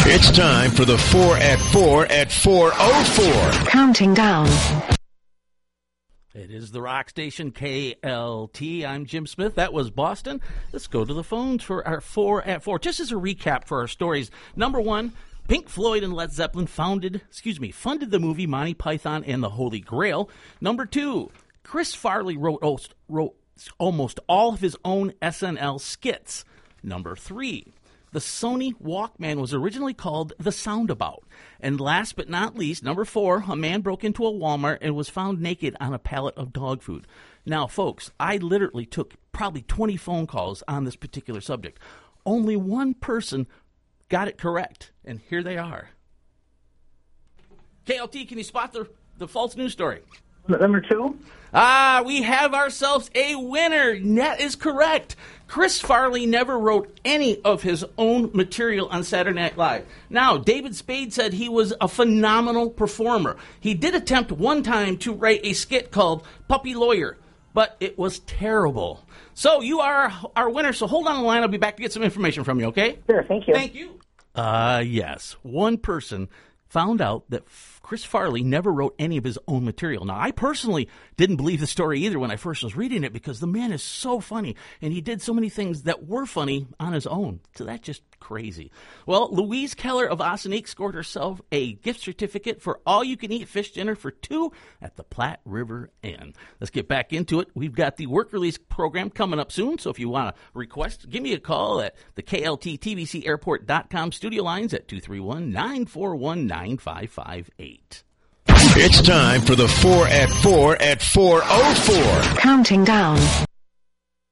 It's time for the 4 at 4 at 4:04. Counting down. It is the rock station KLT. I'm Jim Smith. That was Boston. Let's go to the phones for our 4 at 4. Just as a recap for our stories. Number one, Pink Floyd and Led Zeppelin funded the movie Monty Python and the Holy Grail. Number two, Chris Farley wrote almost all of his own SNL skits. Number three, the Sony Walkman was originally called the Soundabout. And last but not least, number four, a man broke into a Walmart and was found naked on a pallet of dog food. Now, folks, I literally took probably 20 phone calls on this particular subject. Only one person got it correct, and here they are. KLT, can you spot the false news story? Number two? We have ourselves a winner. That is correct. Chris Farley never wrote any of his own material on Saturday Night Live. Now, David Spade said he was a phenomenal performer. He did attempt one time to write a skit called Puppy Lawyer, but it was terrible. So you are our winner, so hold on the line. I'll be back to get some information from you, okay? Sure, thank you. Thank you. Yes. One person found out that Chris Farley never wrote any of his own material. Now, I personally didn't believe the story either when I first was reading it because the man is so funny, and he did so many things that were funny on his own. So that's just crazy. Well, Louise Keller of Ossining scored herself a gift certificate for all-you-can-eat fish dinner for two at the Platte River Inn. Let's get back into it. We've got the work release program coming up soon, so if you want to request, give me a call at the KLTTVCAirport.com studio lines at 231-941-9558. It's time for the 4 at 4 at 4:04. Counting down.